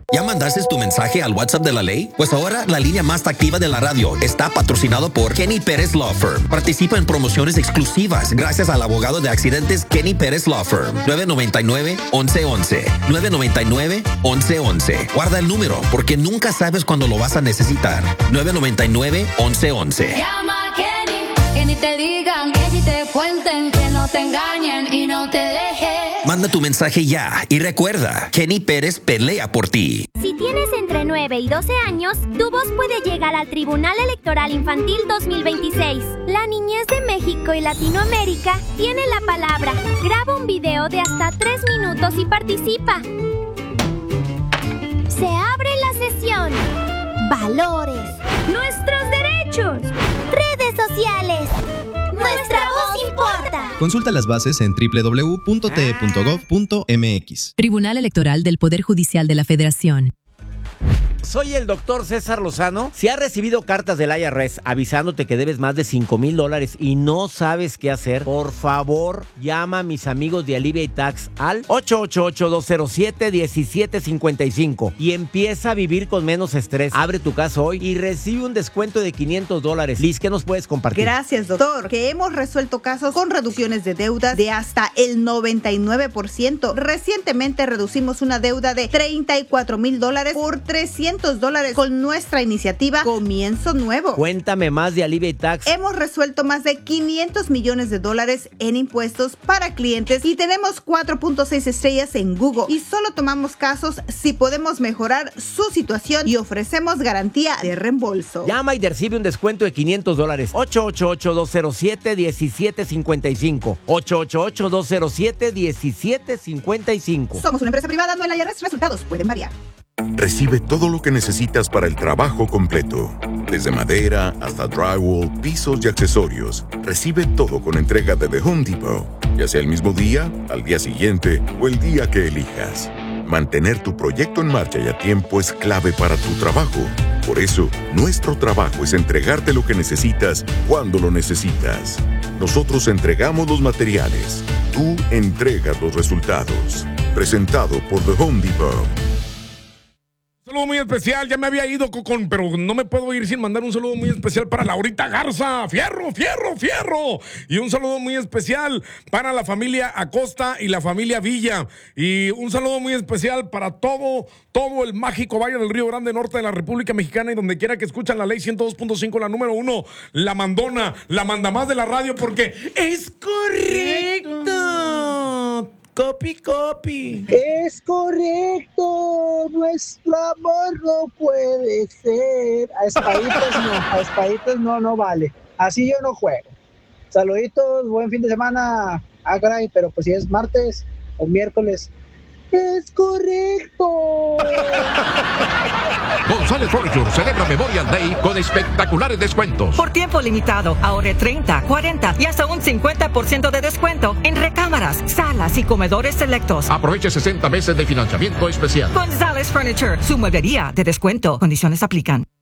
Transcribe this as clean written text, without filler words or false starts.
¿Ya mandaste tu mensaje al WhatsApp de la ley? Pues ahora la línea más activa de la radio está patrocinado por Kenny Pérez Law Firm. Participa en promociones exclusivas gracias al abogado de accidentes Kenny Pérez Law Firm. 999-1111. 999-1111. Guarda el número porque nunca sabes cuándo lo vas a necesitar. 999-1111. Llama a Kenny, que ni te digan, que ni te cuenten, que no te engañen y no te dejes. Manda tu mensaje ya y recuerda, Kenny Pérez pelea por ti. Si tienes entre 9 y 12 años, tu voz puede llegar al Tribunal Electoral Infantil 2026. La niñez de México y Latinoamérica tiene la palabra. Graba un video de hasta 3 minutos y participa. Se abre la sesión. Valores. Nuestros derechos. Redes sociales. Nuestra voz importa. Consulta las bases en www.te.gov.mx. Tribunal Electoral del Poder Judicial de la Federación. Soy el doctor César Lozano. Si has recibido cartas del IRS avisándote que debes más de $5,000 y no sabes qué hacer, por favor, llama a mis amigos de Alleviate Tax al 888-207-1755 y empieza a vivir con menos estrés. Abre tu caso hoy y recibe un descuento de $500. Liz, ¿qué nos puedes compartir? Gracias, doctor, que hemos resuelto casos con reducciones de deudas de hasta el 99%. Recientemente reducimos una deuda de $34,000 por $300 con nuestra iniciativa Comienzo Nuevo. Cuéntame más de Alleviate Tax. Hemos resuelto más de $500 millones en impuestos para clientes y tenemos 4.6 estrellas en Google. Y solo tomamos casos si podemos mejorar su situación y ofrecemos garantía de reembolso. Llama y recibe un descuento de $500. 888-207-1755. 888-207-1755. Somos una empresa privada, no el IRS. Resultados pueden variar. Recibe todo lo que necesitas para el trabajo completo. Desde madera hasta drywall, pisos y accesorios. Recibe todo con entrega de The Home Depot. Ya sea el mismo día, al día siguiente o el día que elijas. Mantener tu proyecto en marcha y a tiempo es clave para tu trabajo. Por eso, nuestro trabajo es entregarte lo que necesitas cuando lo necesitas. Nosotros entregamos los materiales. Tú entregas los resultados. Presentado por The Home Depot. Un saludo muy especial, ya me había ido, Cocón, pero no me puedo ir sin mandar un saludo muy especial para Laurita Garza. ¡Fierro, fierro, fierro! Y un saludo muy especial para la familia Acosta y la familia Villa. Y un saludo muy especial para todo el mágico Valle del Río Grande Norte de la República Mexicana y donde quiera que escuchan la ley 102.5, la número 1, la mandona, la manda más de la radio porque es correcto. Copy. Es correcto. Nuestro amor no puede ser. A espaditas no vale. Así yo no juego. Saluditos, buen fin de semana. Ah, caray, pero pues si es martes o miércoles. Es correcto. González Furniture celebra Memorial Day con espectaculares descuentos. Por tiempo limitado, ahorre 30, 40 y hasta un 50% de descuento en recámaras, salas y comedores selectos. Aproveche 60 meses de financiamiento especial. González Furniture, su mueblería de descuento. Condiciones aplican.